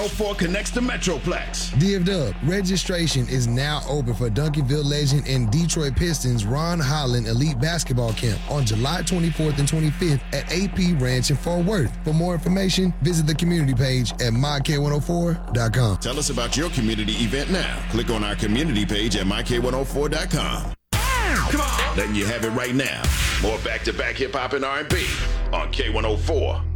04 connects to Metroplex. DFW, registration is now open for Duncanville legend and Detroit Pistons Ron Holland Elite Basketball Camp on July 24th and 25th at AP Ranch in Fort Worth. For more information, visit the community page at myk104.com. Tell us about your community event now. Click on our community page at myk104.com. Come on. Letting you have it right now. More back-to-back hip-hop and R&B on K104.